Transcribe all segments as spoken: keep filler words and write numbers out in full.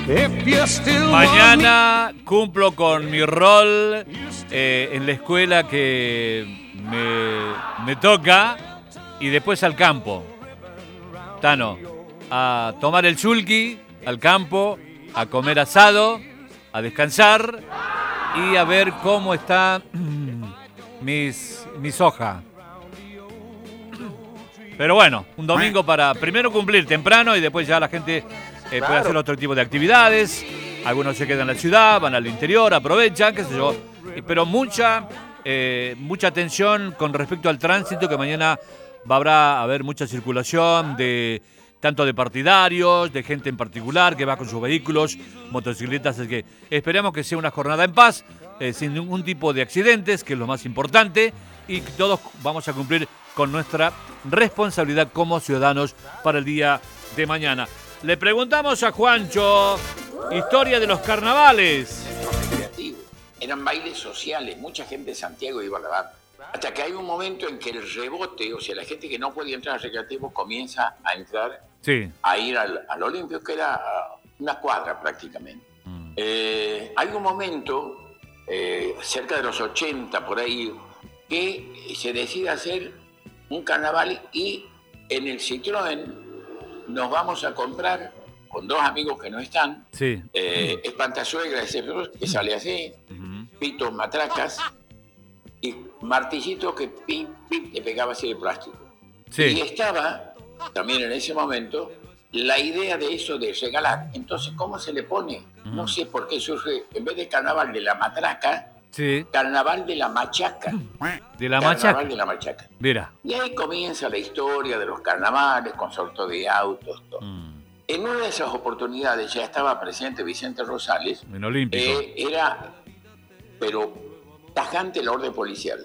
Mañana cumplo con mi rol eh, en la escuela que me, me toca y después al campo. Tano, a tomar el chulqui, al campo, a comer asado, a descansar y a ver cómo está mis, mi soja. Pero bueno, un domingo para primero cumplir temprano y después ya la gente eh, claro. puede hacer otro tipo de actividades. Algunos se quedan en la ciudad, van al interior, aprovechan, qué sé yo. Pero mucha, eh, mucha atención con respecto al tránsito, que mañana va a haber mucha circulación de tanto de partidarios, de gente en particular que va con sus vehículos, motocicletas. Así que esperamos que sea una jornada en paz, eh, sin ningún tipo de accidentes, que es lo más importante, y todos vamos a cumplir con nuestra responsabilidad como ciudadanos para el día de mañana. Le preguntamos a Juancho, historia de los carnavales. Eran bailes sociales, mucha gente de Santiago iba a la banda. Hasta que hay un momento en que el rebote, o sea, la gente que no podía entrar al recreativo comienza a entrar, sí. a ir al, al Olimpio, que era una cuadra prácticamente. Mm. Eh, hay un momento, eh, cerca de los ochenta, por ahí, que se decide hacer un carnaval y en el Citroën nos vamos a comprar con dos amigos que no están, sí. eh, Espantasuegra, ese que sale así, uh-huh. pitos, matracas y martillito que pim, pim, le pegaba así de plástico. Sí. Y estaba también en ese momento la idea de eso de regalar. Entonces, ¿cómo se le pone? Uh-huh. No sé por qué surge, en vez de carnaval de la matraca, sí. carnaval de la machaca. De la carnaval machaca. Carnaval de la machaca. Mira. Y ahí comienza la historia de los carnavales, con sorteo de autos, todo. Mm. En una de esas oportunidades ya estaba presente Vicente Rosales. En Olímpico. Eh, era, pero tajante el orden policial.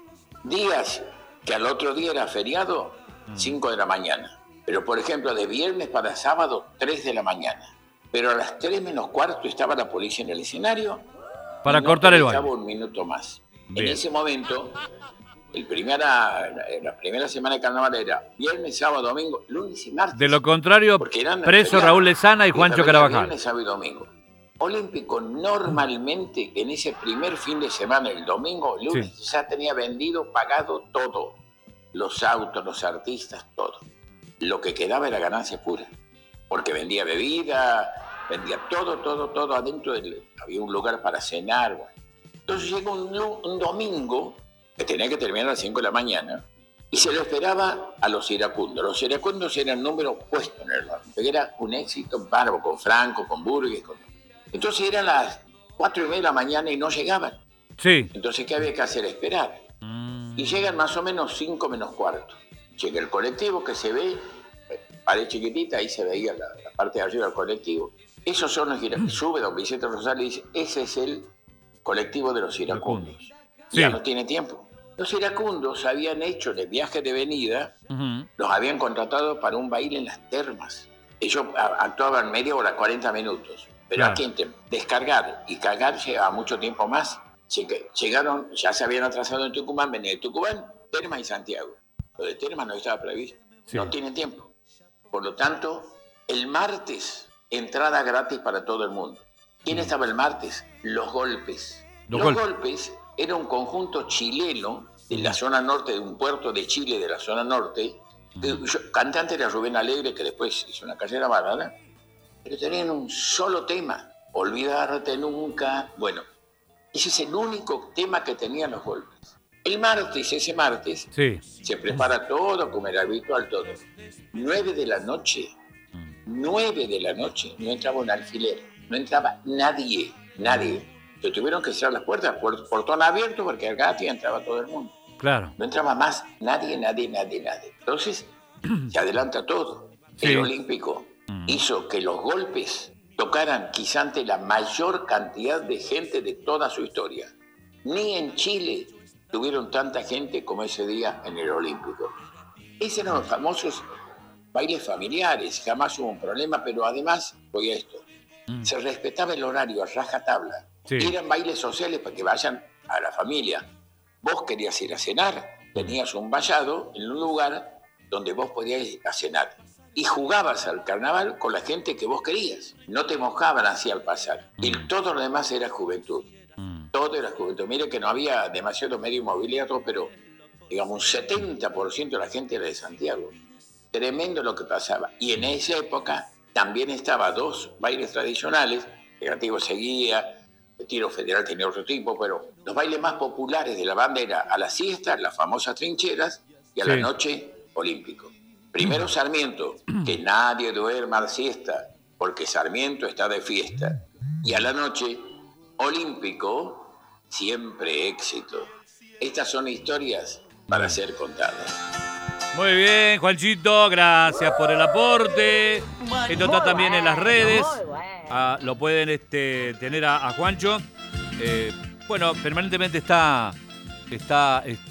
Días que al otro día era feriado, cinco mm. de la mañana. Pero, por ejemplo, de viernes para sábado, tres de la mañana. Pero a las tres menos cuarto estaba la policía en el escenario. Para no cortar el baile. un minuto más. Bien. En ese momento, el primera, la primera semana de carnaval era viernes, sábado, domingo, lunes y martes. De lo contrario, preso Raúl Lezana y Juancho Carabajal. Viernes, sábado y domingo. Olímpico normalmente en ese primer fin de semana, el domingo, el lunes, sí. ya tenía vendido, pagado todo. Los autos, los artistas, todo. Lo que quedaba era ganancia pura. Porque vendía bebida, vendía todo, todo, todo adentro. Del, había un lugar para cenar. Bueno. Entonces llegó un, un domingo, que tenía que terminar a las cinco de la mañana, y se lo esperaba a los iracundos. Los iracundos eran números puestos en el barrio, porque era un éxito bárbaro, con Franco, con Burgues. Con... Entonces eran las cuatro y media de la mañana y no llegaban. Sí. Entonces, ¿qué había que hacer? Esperar. Mm. Y llegan más o menos cinco menos cuarto. Llega el colectivo que se ve, pared chiquitita, ahí se veía la, la parte de arriba del colectivo. Esos son los iracundos. Sube don Vicente Rosales y dice, ese es el colectivo de los iracundos. Sí. Ya no tiene tiempo. Los iracundos habían hecho el viaje de venida, uh-huh. los habían contratado para un baile en las termas. Ellos actuaban media hora, cuarenta minutos. Pero claro. aquí en descargar y cargar llevaba mucho tiempo más. Llegaron, ya se habían atrasado en Tucumán, venía de Tucumán, Termas y Santiago. Lo de Termas no estaba previsto. Sí. No tienen tiempo. Por lo tanto, el martes, entrada gratis para todo el mundo. ¿Quién estaba el martes? Los Golpes. Los, Los Golpes. Golpes era un conjunto chileno de la zona norte, de un puerto de Chile de la zona norte. El cantante era Rubén Alegre, que después hizo una carrera bárbara, pero tenían un solo tema, Olvidarte Nunca. Bueno, ese es el único tema que tenían Los Golpes. El martes, ese martes, sí. se prepara todo como era habitual, todo. Nueve de la noche, nueve de la noche, no entraba un alfiler, no entraba nadie, nadie. Se tuvieron que cerrar las puertas, portón abierto, porque acá entraba todo el mundo. Claro. No entraba más nadie, nadie, nadie, nadie. Entonces, se adelanta todo. Sí. El Olímpico mm. hizo que Los Golpes tocaran quizá ante la mayor cantidad de gente de toda su historia. Ni en Chile tuvieron tanta gente como ese día en el Olímpico. Esos eran los famosos bailes familiares, jamás hubo un problema, pero además, voy a esto, mm. se respetaba el horario a rajatabla. Sí. Eran bailes sociales para que vayan a la familia. Vos querías ir a cenar, tenías un vallado en un lugar donde vos podías ir a cenar. y jugabas al carnaval con la gente que vos querías. No te mojaban así al pasar. Y todo lo demás era juventud. Todo era juventud. Mire que no había demasiado medio inmobiliario, pero digamos un setenta por ciento de la gente era de Santiago. Tremendo lo que pasaba. Y en esa época también estaba dos bailes tradicionales. El Antiguo seguía, el Tiro Federal tenía otro tipo, pero los bailes más populares de la banda era a la siesta, las famosas trincheras, y a sí. la noche, olímpico. Primero Sarmiento, que nadie duerma a siesta, porque Sarmiento está de fiesta. Y a la noche, olímpico, siempre éxito. Estas son historias para ser contadas. Muy bien, Juanchito, gracias por el aporte. Esto está también en las redes. Ah, lo pueden este, tener a, a Juancho. Eh, bueno, permanentemente está... está